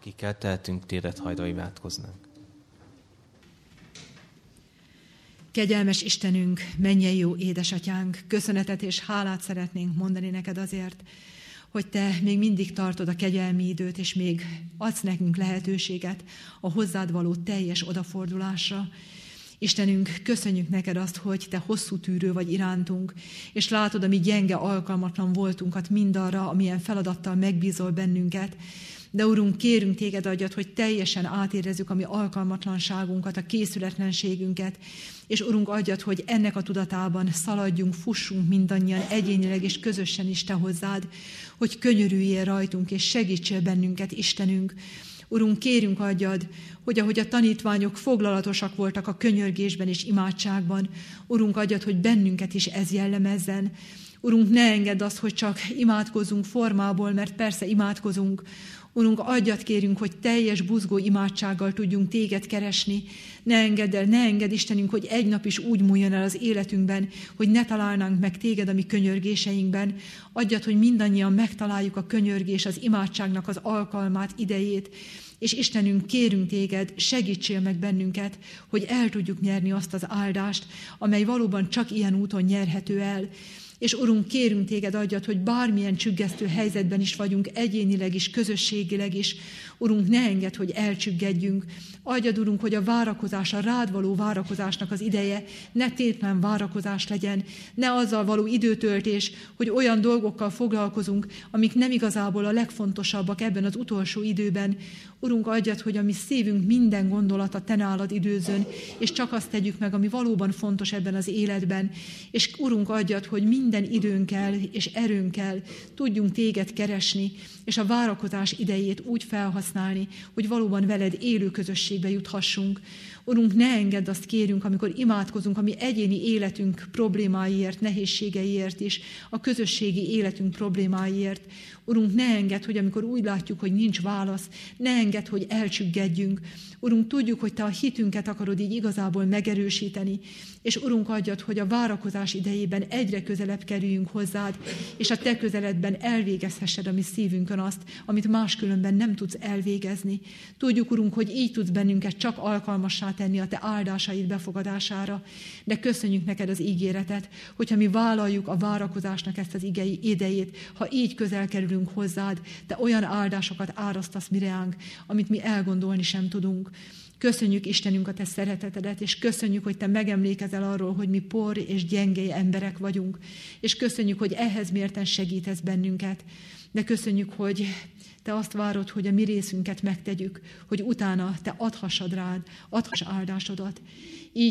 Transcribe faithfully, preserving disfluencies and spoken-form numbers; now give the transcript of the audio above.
akikkel tehetünk téret hajda imádkoznánk. Kegyelmes Istenünk, mennyei jó édesatyánk, köszönetet és hálát szeretnénk mondani neked azért, hogy te még mindig tartod a kegyelmi időt, és még adsz nekünk lehetőséget a hozzád való teljes odafordulásra. Istenünk, köszönjük neked azt, hogy te hosszú tűrő vagy irántunk, és látod a mi gyenge, alkalmatlan voltunkat mindarra, amilyen feladattal megbízol bennünket. De Urunk, kérünk téged adjad, hogy teljesen átérezzük a mi alkalmatlanságunkat, a készületlenségünket, és Urunk, adjad, hogy ennek a tudatában szaladjunk, fussunk mindannyian egyénileg és közösen is te hozzád, hogy könyörüljél rajtunk, és segítsél bennünket, Istenünk. Urunk, kérünk adjad, hogy ahogy a tanítványok foglalatosak voltak a könyörgésben és imádságban, Urunk, adjad, hogy bennünket is ez jellemezzen. Urunk, ne engedd azt, hogy csak imádkozzunk formából, mert persze imádkozunk. Urunk, adjad, kérünk, hogy teljes buzgó imádsággal tudjunk téged keresni. Ne engedd el, ne engedd, Istenünk, hogy egy nap is úgy múljon el az életünkben, hogy ne találnánk meg téged a mi könyörgéseinkben. Adjad, hogy mindannyian megtaláljuk a könyörgés, az imádságnak az alkalmát, idejét. És Istenünk, kérünk téged, segítsél meg bennünket, hogy el tudjuk nyerni azt az áldást, amely valóban csak ilyen úton nyerhető el. És Urunk, kérünk téged, adjad, hogy bármilyen csüggesztő helyzetben is vagyunk, egyénileg is, közösségileg is, Urunk, ne engedd, hogy elcsüggedjünk. Adjad, Urunk, hogy a várakozás, a rád való várakozásnak az ideje ne tétlen várakozás legyen, ne azzal való időtöltés, hogy olyan dolgokkal foglalkozunk, amik nem igazából a legfontosabbak ebben az utolsó időben. Urunk, adjad, hogy a mi szívünk minden gondolata te nálad időzön, és csak azt tegyük meg, ami valóban fontos ebben az életben. És Urunk, adjad, hogy minden időnkkel és erőnkkel tudjunk téged keresni, és a várakozás idejét úgy felhasználni, hogy valóban veled élő közösségbe juthassunk. Urunk, ne engedd, azt kérünk, amikor imádkozunk a mi egyéni életünk problémáiért, nehézségeiért is, a közösségi életünk problémáiért. Urunk, ne engedd, hogy amikor úgy látjuk, hogy nincs válasz, ne engedd, hogy elcsüggedjünk. Urunk, tudjuk, hogy te a hitünket akarod így igazából megerősíteni, és Urunk, adjad, hogy a várakozás idejében egyre közelebb kerüljünk hozzád, és a te közeledben elvégezhessed a mi szívünkön azt, amit máskülönben nem tudsz elvégezni. Tudjuk, Urunk, hogy így tudsz bennünket csak alkalmassá tenni a te áldásaid befogadására, de köszönjük neked az ígéretet, hogyha mi vállaljuk a várakozásnak ezt az igei idejét, ha így közel kerülünk hozzád, te olyan áldásokat árasztasz mi reánk, amit mi elgondolni sem tudunk. Köszönjük, Istenünk, a te szeretetedet, és köszönjük, hogy te megemlékezel arról, hogy mi por és gyenge emberek vagyunk, és köszönjük, hogy ehhez mérten segítesz bennünket. De köszönjük, hogy te azt várod, hogy a mi részünket megtegyük, hogy utána te adhassad rád, adhass áldásodat. Így